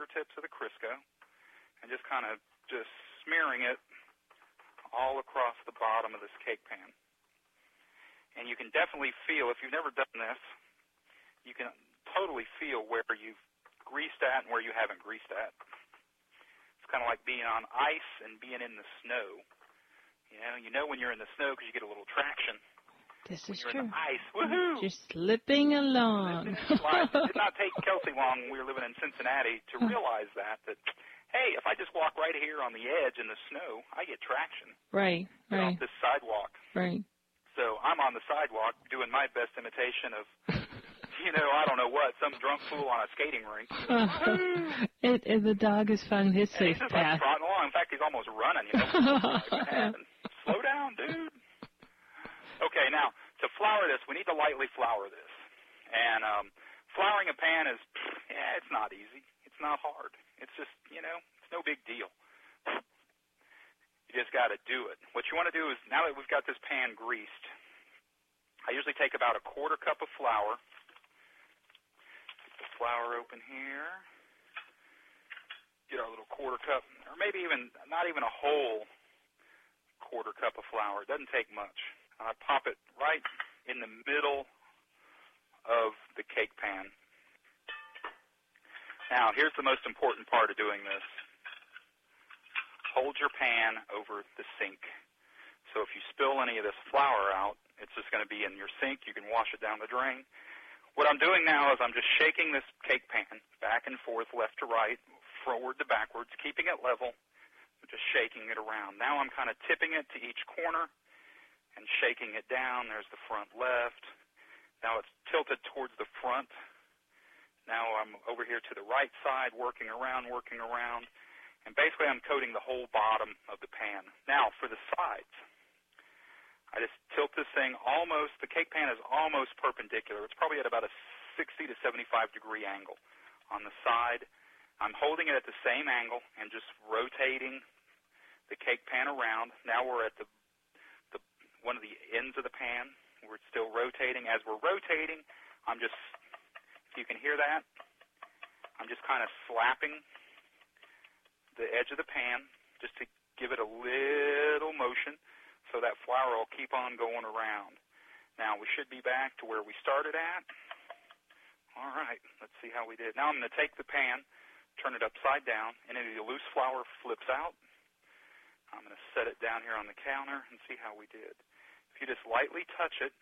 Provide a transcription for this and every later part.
fingertips of the Crisco and just kind of just smearing it all across the bottom of this cake pan. And you can definitely feel, if you've never done this, you can totally feel where you've greased at and where you haven't greased at. It's kind of like being on ice and being in the snow. You know when you're in the snow because you get a little traction. This is true. When you're in the ice, woohoo! Just slipping along. It did not take Kelsey long when we were living in Cincinnati to realize that, hey, if I just walk right here on the edge in the snow, I get traction. Right. Off this sidewalk. Right. So I'm on the sidewalk doing my best imitation of, I don't know what, some drunk fool on a skating rink. And the dog has found his safe path. Like trotting along. In fact, he's almost running. Slow down, dude. Okay, now, to flour this, we need to lightly flour this. And flouring a pan is, it's not easy. It's not hard. It's just, it's no big deal. You just got to do it. What you want to do is, now that we've got this pan greased, I usually take about a quarter cup of flour. Get the flour open here. Get our little quarter cup, or maybe not even a whole quarter cup of flour. It doesn't take much. I pop it right in the middle of the cake pan. Now, here's the most important part of doing this. Hold your pan over the sink. So if you spill any of this flour out, it's just going to be in your sink. You can wash it down the drain. What I'm doing now is I'm just shaking this cake pan back and forth, left to right, forward to backwards, keeping it level, just shaking it around. Now I'm kind of tipping it to each corner and shaking it down. There's the front left. Now it's tilted towards the front. Now I'm over here to the right side, working around. And basically I'm coating the whole bottom of the pan. Now for the sides, I just tilt this thing the cake pan is almost perpendicular. It's probably at about a 60 to 75 degree angle on the side. I'm holding it at the same angle and just rotating the cake pan around. Now we're at the one of the ends of the pan. We're still rotating. As we're rotating, if you can hear that, I'm just kind of slapping the edge of the pan just to give it a little motion so that flour will keep on going around. Now we should be back to where we started at. All right, let's see how we did. Now I'm going to take the pan, turn it upside down, and any of the loose flour flips out. I'm going to set it down here on the counter and see how we did. If you just lightly touch it,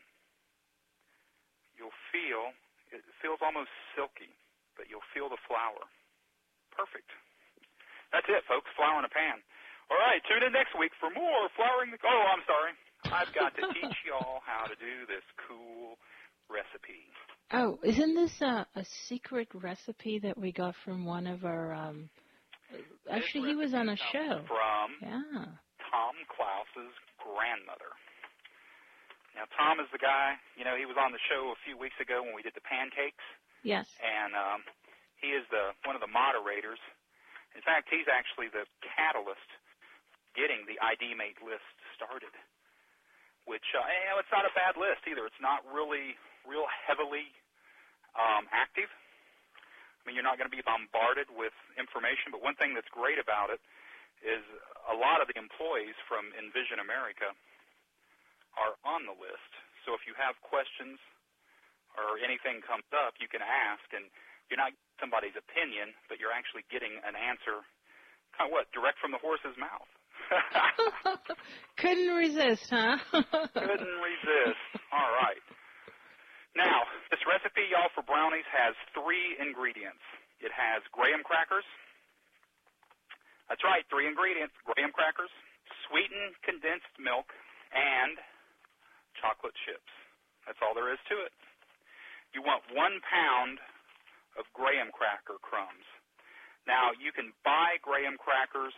it feels almost silky, but you'll feel the flour. Perfect. That's it, folks, flour in a pan. All right, tune in next week for more flouring. I'm sorry. I've got to teach y'all how to do this cool recipe. Oh, isn't this a secret recipe that we got from one of our... Actually, he was on a show. From Tom Klaus's grandmother. Now, Tom is the guy, he was on the show a few weeks ago when we did the pancakes. Yes. And he is one of the moderators. In fact, he's actually the catalyst getting the ID Mate list started, which, it's not a bad list either. It's not really real heavily active. I mean, you're not going to be bombarded with information, but one thing that's great about it is a lot of the employees from Envision America are on the list. So if you have questions or anything comes up, you can ask, and you're not getting somebody's opinion, but you're actually getting an answer, direct from the horse's mouth. Couldn't resist, huh? Couldn't resist. All right. Now, this recipe, y'all, for brownies has 3 ingredients. It has graham crackers. That's right, 3 ingredients. Graham crackers, sweetened condensed milk, and chocolate chips. That's all there is to it. You want 1 pound of graham cracker crumbs. Now, you can buy graham crackers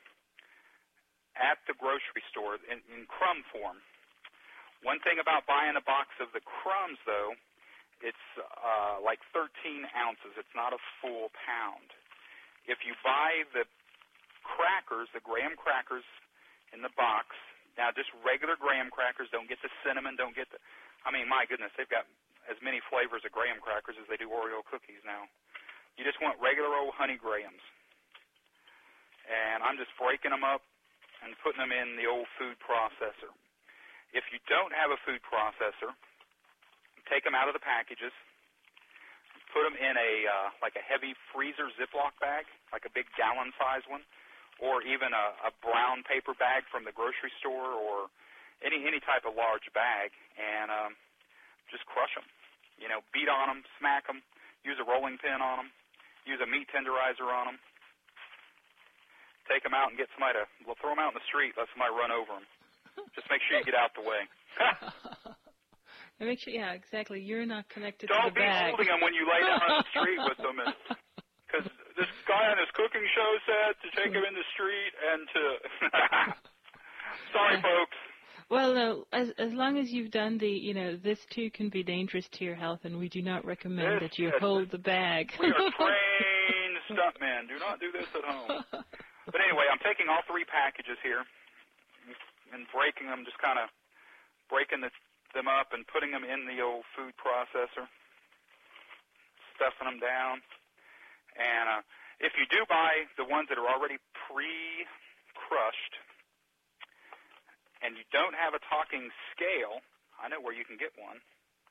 at the grocery store in crumb form. One thing about buying a box of the crumbs, though, it's like 13 ounces. It's not a full pound. If you buy the crackers, the graham crackers in the box, now just regular graham crackers, don't get the cinnamon, my goodness, they've got as many flavors of graham crackers as they do Oreo cookies now. You just want regular old honey grahams. And I'm just breaking them up and putting them in the old food processor. If you don't have a food processor, take them out of the packages, put them in like a heavy freezer Ziploc bag, like a big gallon-size one, or even a brown paper bag from the grocery store, or any type of large bag, and just crush them. You know, beat on them, smack them, use a rolling pin on them, use a meat tenderizer on them. Take them out and get somebody to throw them out in the street. Let somebody run over them. Just make sure you get out the way. And make sure, yeah, exactly. You're not connected Don't to the bag. Don't be holding them when you lay down on the street with them. Because this guy on his cooking show said to take them in the street and to... Sorry, folks. Well, no, as long as you've done this too can be dangerous to your health, and we do not recommend that you hold the bag. We are trained stuntmen. Do not do this at home. But anyway, I'm taking all 3 packages here and breaking them, just kind of breaking them up and putting them in the old food processor, stuffing them down. And if you do buy the ones that are already pre-crushed and you don't have a talking scale, I know where you can get one.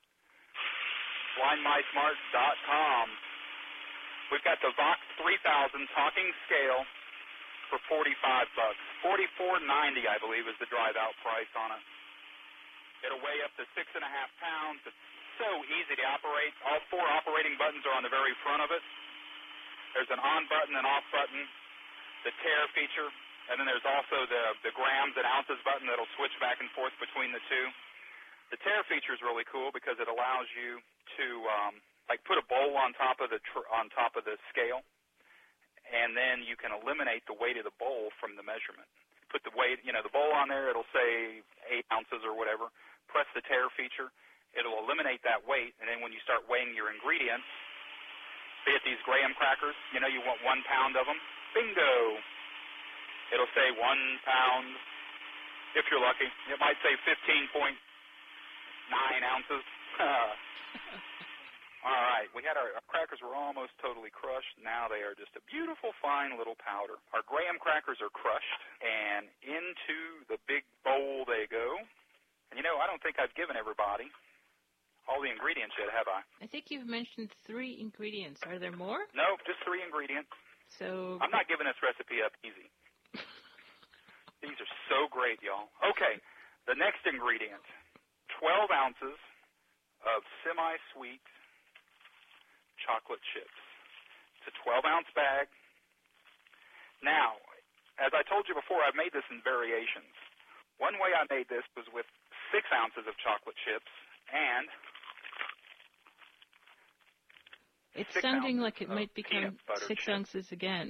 BlindMySmart.com. We've got the Vox 3000 talking scale for $45. $44.90, I believe, is the drive-out price on it. It'll weigh up to 6.5 pounds. It's so easy to operate. All 4 operating buttons are on the very front of it. There's an on button and off button, the tare feature, and then there's also the grams and ounces button that'll switch back and forth between the two. The tare feature is really cool because it allows you to put a bowl on top of the scale, and then you can eliminate the weight of the bowl from the measurement. Put the weight, the bowl on there, it'll say 8 ounces or whatever. Press the tare feature, it'll eliminate that weight, and then when you start weighing your ingredients, be it these graham crackers, you want 1 pound of them, bingo. It'll say 1 pound, if you're lucky. It might say 15.9 ounces. All right, we had our crackers were almost totally crushed. Now they are just a beautiful, fine little powder. Our graham crackers are crushed, and into the big bowl they go. And I don't think I've given everybody all the ingredients yet, have I? I think you've mentioned 3 ingredients. Are there more? No, just 3 ingredients. So I'm not giving this recipe up easy. These are so great, y'all. Okay, the next ingredient, 12 ounces of semi-sweet chocolate chips. It's a 12-ounce bag. Now, as I told you before, I've made this in variations. One way I made this was with 6 ounces of chocolate chips and it's sounding like it might become 6 ounces again.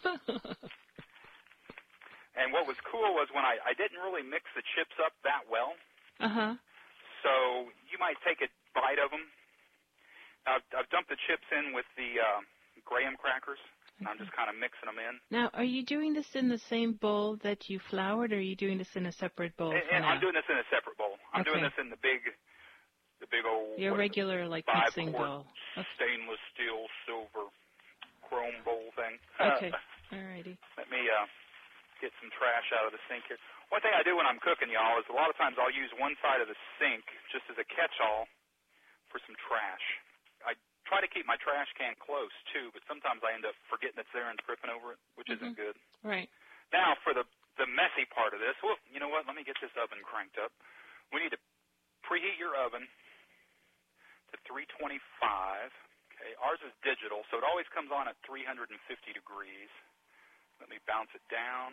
And what was cool was when I didn't really mix the chips up that well. Uh-huh. So you might take a bite of them. I've dumped the chips in with the graham crackers, and I'm just kind of mixing them in. Now, are you doing this in the same bowl that you floured, or are you doing this in a separate bowl? And I'm doing this in a separate bowl. I'm doing this in the big old... Your regular, mixing bowl. Stainless steel, silver, chrome bowl thing. Okay, all righty. Let me get some trash out of the sink here. One thing I do when I'm cooking, y'all, is a lot of times I'll use one side of the sink just as a catch-all for some trash. I try to keep my trash can close, too, but sometimes I end up forgetting it's there and tripping over it, which isn't good. Right. Now, for the messy part of this, well, you know what? Let me get this oven cranked up. We need to preheat your oven to 325. Okay, ours is digital, so it always comes on at 350 degrees. Let me bounce it down.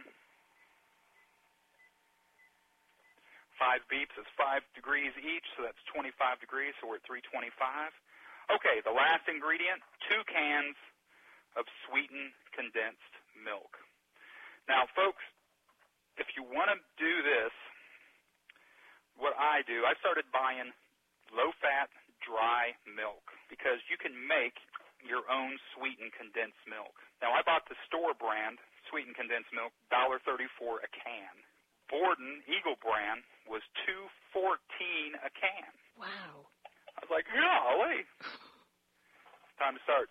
5 beeps is 5 degrees each, so that's 25 degrees, so we're at 325. Okay, the last ingredient, 2 cans of sweetened condensed milk. Now, folks, if you want to do this, what I do, I started buying low-fat, dry milk because you can make your own sweetened condensed milk. Now, I bought the store brand sweetened condensed milk, $1.34 a can. Borden Eagle brand was $2.14 a can. Wow. I was like, golly. Time to start,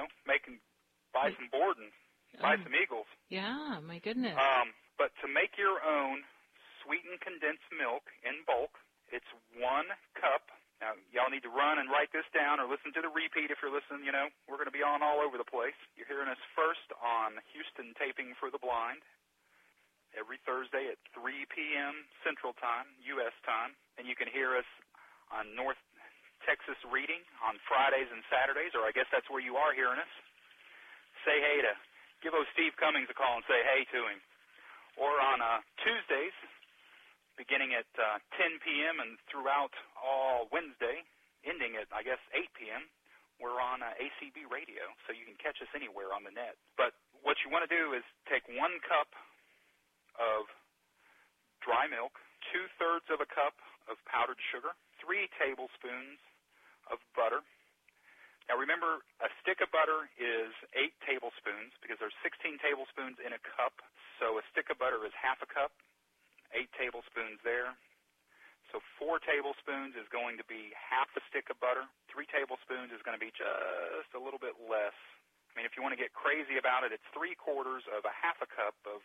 buy some board and buy some Eagles. Yeah, my goodness. But to make your own sweetened condensed milk in bulk, it's 1 cup. Now, y'all need to run and write this down or listen to the repeat if you're listening. We're going to be on all over the place. You're hearing us first on Houston Taping for the Blind every Thursday at 3 p.m. Central Time, U.S. time. And you can hear us on North Texas Reading on Fridays and Saturdays, or I guess that's where you are hearing us. Say hey to, give Steve Cummings a call and say hey to him. Or on Tuesdays, beginning at 10 p.m. and throughout all Wednesday, ending at, 8 p.m., we're on ACB radio, so you can catch us anywhere on the net. But what you want to do is take 1 cup of dry milk, 2/3 of a cup of powdered sugar, 3 tablespoons of butter. Now remember, a stick of butter is 8 tablespoons because there's 16 tablespoons in a cup, so a stick of butter is half a cup. 8 tablespoons there. So 4 tablespoons is going to be half a stick of butter. 3 tablespoons is going to be just a little bit less. I mean, if you want to get crazy about it, it's 3/4 of a half a cup of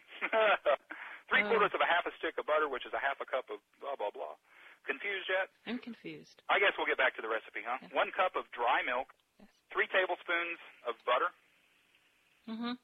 3/4 of a half a stick of butter, which is a half a cup of blah, blah, blah. Confused yet? I'm confused. I guess we'll get back to the recipe, huh? Yeah. 1 cup of dry milk, 3 tablespoons of butter, 2/3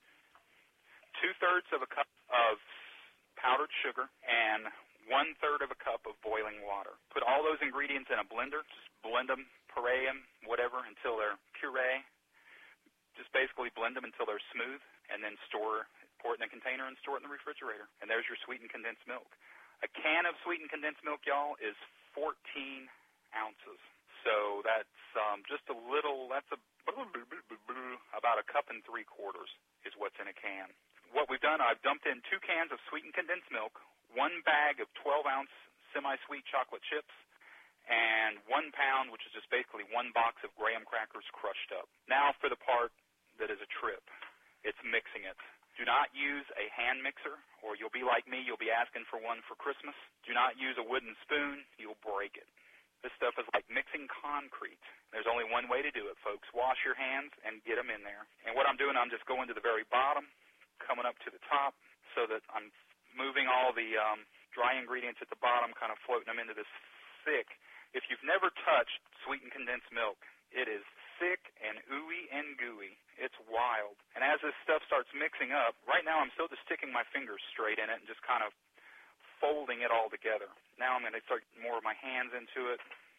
of a cup of powdered sugar, and 1/3 of a cup of boiling water. Put all those ingredients in a blender. Just blend them, puree them, whatever, until they're puree. Just basically blend them until they're smooth, and then pour it in a container and store it in the refrigerator. And there's your sweetened condensed milk. A can of sweetened condensed milk, y'all, is 14 ounces. So that's just a little, that's about a cup and 3/4 is what's in a can. What we've done, I've dumped in 2 cans of sweetened condensed milk, 1 bag of 12-ounce semi-sweet chocolate chips, and 1 pound, which is just basically 1 box of graham crackers crushed up. Now for the part that is a trip. It's mixing it. Do not use a hand mixer, or you'll be like me, you'll be asking for one for Christmas. Do not use a wooden spoon. You'll break it. This stuff is like mixing concrete. There's only one way to do it, folks. Wash your hands and get them in there. And what I'm doing, I'm just going to the very bottom, coming up to the top, so that I'm moving all the dry ingredients at the bottom, kind of floating them into this thick. If you've never touched sweetened condensed milk, it is thick and ooey and gooey. It's wild. And as this stuff starts mixing up, right now I'm still just sticking my fingers straight in it and just kind of folding it all together. Now I'm going to start more of my hands into it.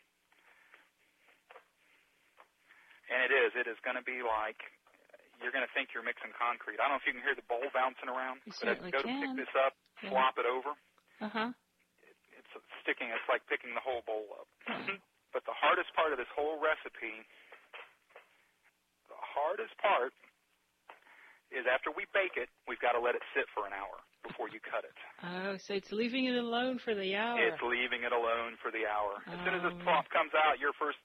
And it is going to be like, you're going to think you're mixing concrete. I don't know if you can hear the bowl bouncing around. You but as certainly you go can. to pick this up, flop it over. It's sticking. It's like picking the whole bowl up. But the hardest part of this whole recipe, is after we bake it, we've got to let it sit for an hour before you cut it. Oh, so it's leaving it alone for the hour. It's leaving it alone for the hour. As soon as this plop comes out, your first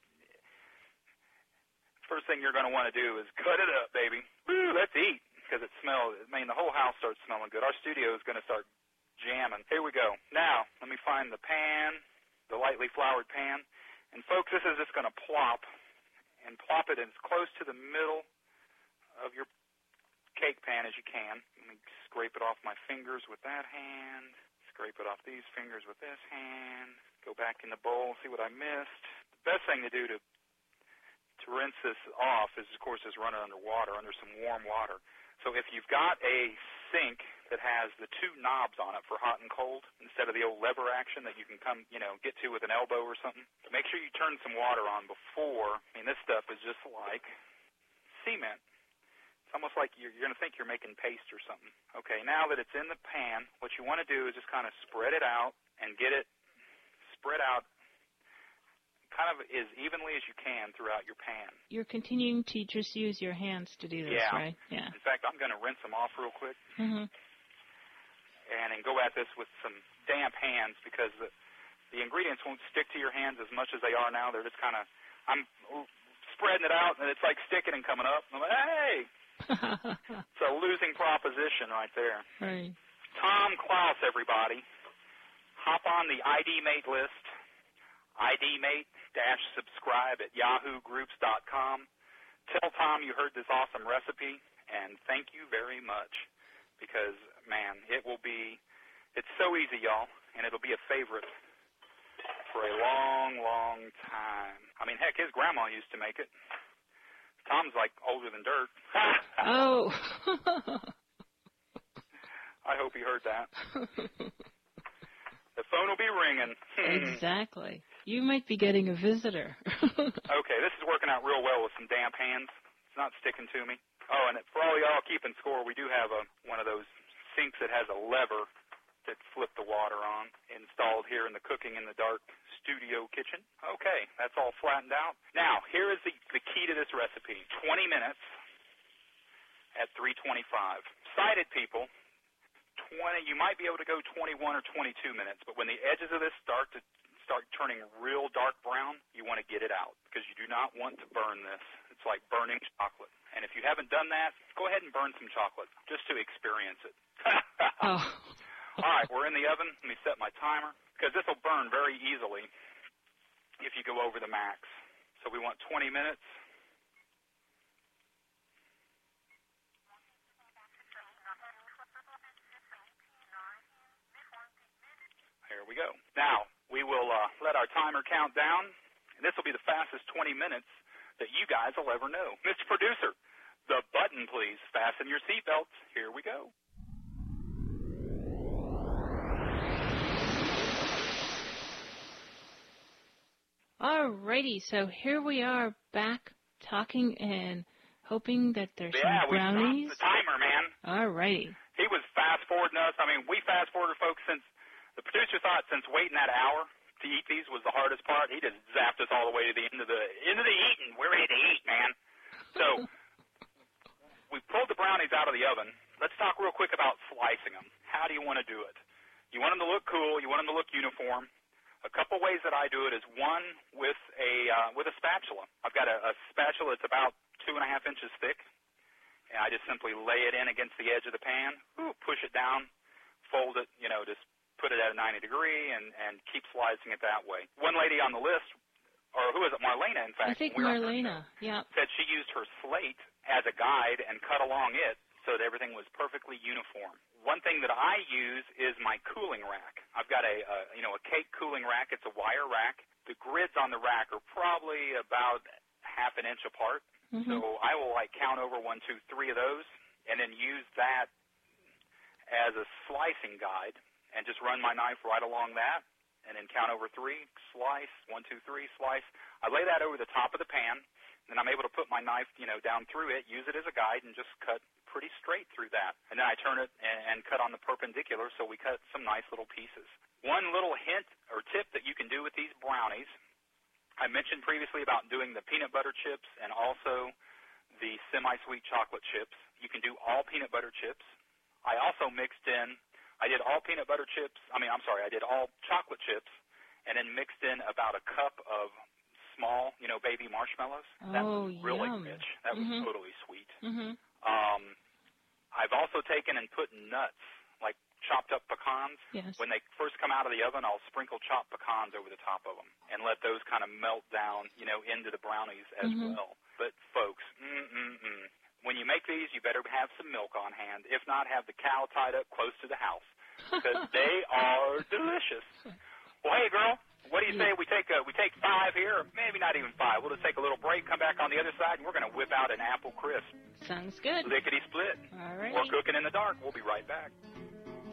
thing you're going to want to do is cut it up, baby. Woo, let's eat, because it smells. I mean, the whole house starts smelling good. Our studio is going to start jamming. Here we go. Now, let me find the pan, the lightly floured pan. And, folks, this is just going to plop it as close to the middle of your cake pan as you can. Let me scrape it off my fingers with that hand. Scrape it off these fingers with this hand. Go back in the bowl, see what I missed. The best thing to do to rinse this off is, of course, is run it under water, under some warm water. So if you've got a sink that has the 2 knobs on it for hot and cold, instead of the old lever action that you can come, get to with an elbow or something, make sure you turn some water on before. I mean, this stuff is just like cement. It's almost like you're going to think you're making paste or something. Okay, now that it's in the pan, what you want to do is just kind of spread it out and get it spread out kind of as evenly as you can throughout your pan. You're continuing to just use your hands to do this, right? Yeah. In fact, I'm going to rinse them off real quick. And then go at this with some damp hands, because the ingredients won't stick to your hands as much as they are now. They're just kind of, I'm spreading it out, and it's like sticking and coming up. I'm like, hey! It's a losing proposition right there. Right. Tom Klaus, everybody. Hop on the ID Mate list. IDMate-subscribe at yahoogroups.com. tell Tom you heard this awesome recipe, and thank you very much, because, man, it's so easy, y'all, and it'll be a favorite for a long, long time. I mean, heck, his grandma used to make it. Tom's, like, older than dirt. Oh. I hope he heard that. The phone will be ringing. Exactly. You might be getting a visitor. Okay, this is working out real well with some damp hands. It's not sticking to me. Oh, and for all y'all keeping score, we do have one of those sinks that has a lever that flip the water on, installed here in the Cooking in the Dark studio kitchen. Okay, that's all flattened out. Now, here is the key to this recipe. 20 minutes at 325. Sighted people, you might be able to go 21 or 22 minutes, but when the edges of this start turning real dark brown, you want to get it out, because you do not want to burn this. It's like burning chocolate. And if you haven't done that, go ahead and burn some chocolate just to experience it. Oh. All right, we're in the oven. Let me set my timer, because this will burn very easily if you go over the max. So we want 20 minutes. Here we go. Now, we will let our timer count down, and this will be the fastest 20 minutes that you guys will ever know. Mr. Producer, the button, please. Fasten your seatbelts. Here we go. Alrighty, so here we are back talking and hoping that there's some brownies. Yeah, we stopped the timer, man. Alrighty. He was fast-forwarding us. I mean, we fast-forwarded folks since the producer thought since waiting that hour to eat these was the hardest part. He just zapped us all the way to the end of the eating. We're ready to eat, man. So we pulled the brownies out of the oven. Let's talk real quick about slicing them. How do you want to do it? You want them to look cool. You want them to look uniform. A couple ways that I do it is, one, with a spatula. I've got a spatula that's about 2.5 inches thick, and I just simply lay it in against the edge of the pan, push it down, fold it, just put it at a 90 degree, and keep slicing it that way. One lady on the list, or who is it, Marlena, in fact. I think Marlena, yeah. Said she used her slate as a guide and cut along it so that everything was perfectly uniform. One thing that I use is my cooling rack. I've got a cake cooling rack. It's a wire rack. The grids on the rack are probably about half an inch apart. Mm-hmm. So I will count over 1, 2, 3 of those, and then use that as a slicing guide, and just run my knife right along that, and then count over 3, slice, 1, 2, 3, slice. I lay that over the top of the pan, and I'm able to put my knife, down through it, use it as a guide, and just cut pretty straight through that. And then I turn it and cut on the perpendicular, so we cut some nice little pieces. One little hint or tip that you can do with these brownies, I mentioned previously about doing the peanut butter chips and also the semi-sweet chocolate chips. You can do all peanut butter chips. I also mixed in, I did all chocolate chips, and then mixed in about a cup of small, baby marshmallows. That was really rich. That was totally sweet. Mm-hmm. I've also taken and put nuts, like chopped up pecans. Yes. When they first come out of the oven, I'll sprinkle chopped pecans over the top of them and let those kind of melt down, into the brownies as well. But folks, when you make these, you better have some milk on hand. If not, have the cow tied up close to the house, because they are delicious. Well, hey, girl, what do you say we take 5 here, or maybe not even 5? We'll just take a little break, come back on the other side, and we're going to whip out an apple crisp. Sounds good. Lickety split. All right. We're Cooking in the Dark. We'll be right back.